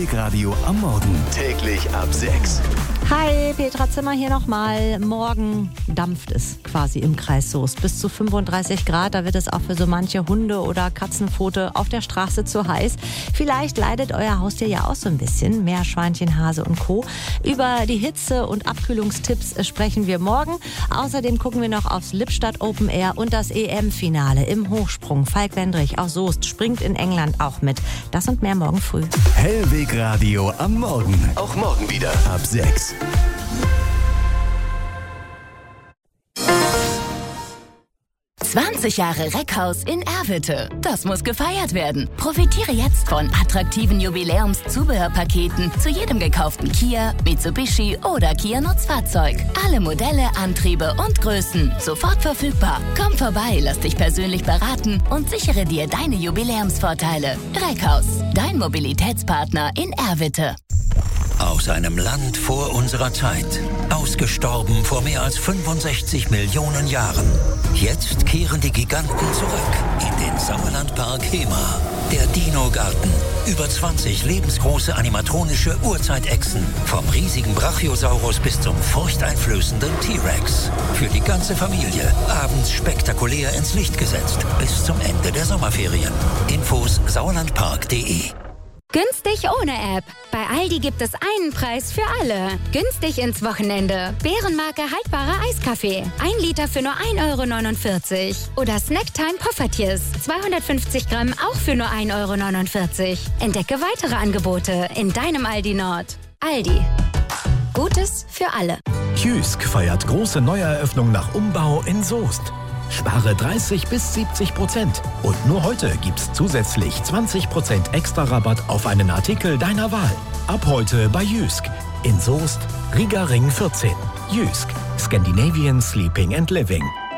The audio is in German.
Hellweg Radio am Morgen. Täglich ab 6. Hi, Petra Zimmer hier nochmal. Morgen dampft es quasi im Kreis Soest. Bis zu 35 Grad, da wird es auch für so manche Hunde- oder Katzenpfote auf der Straße zu heiß. Vielleicht leidet euer Haustier ja auch so ein bisschen. Meerschweinchen, Hase und Co. Über die Hitze- und Abkühlungstipps sprechen wir morgen. Außerdem gucken wir noch aufs Lippstadt Open Air und das EM-Finale im Hochsprung. Falk Wendrich aus Soest springt in England auch mit. Das und mehr morgen früh. Hellweg Radio am Morgen. Auch morgen wieder ab 6. »20 Jahre Reckhaus in Erwitte. Das muss gefeiert werden. Profitiere jetzt von attraktiven Jubiläumszubehörpaketen zu jedem gekauften Kia, Mitsubishi oder Kia Nutzfahrzeug. Alle Modelle, Antriebe und Größen sofort verfügbar. Komm vorbei, lass dich persönlich beraten und sichere dir deine Jubiläumsvorteile. Reckhaus, dein Mobilitätspartner in Erwitte. Aus einem Land vor unserer Zeit. Ausgestorben vor mehr als 65 Millionen Jahren. Jetzt kehren die Giganten zurück in den Sauerlandpark Hemer. Der Dino-Garten. Über 20 lebensgroße animatronische Urzeitechsen. Vom riesigen Brachiosaurus bis zum furchteinflößenden T-Rex. Für die ganze Familie. Abends spektakulär ins Licht gesetzt. Bis zum Ende der Sommerferien. Infos sauerlandpark.de. Günstig ohne App. Bei Aldi gibt es einen Preis für alle. Günstig ins Wochenende. Bärenmarke haltbarer Eiskaffee. 1 Liter für nur 1,49 €. Oder Snacktime Poffertjes. 250 Gramm auch für nur 1,49 €. Entdecke weitere Angebote in deinem Aldi Nord. Aldi. Gutes für alle. Jysk feiert große Neueröffnung nach Umbau in Soest. Spare 30-70%. Und nur heute gibt's zusätzlich 20% extra Rabatt auf einen Artikel deiner Wahl. Ab heute bei Jysk. In Soest, Riga Ring 14. Jysk. Scandinavian Sleeping and Living.